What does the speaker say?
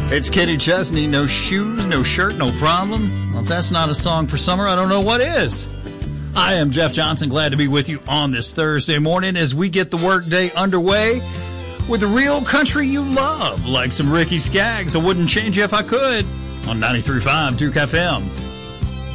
It's Kenny Chesney. No shoes, no shirt, no problem. Well, if that's not a song for summer, I don't know what is. I am Jeff Johnson. Glad to be with you on this Thursday morning as we get the workday underway with the real country you love, like some Ricky Skaggs. I wouldn't change you if I could on 93.5 Duke FM.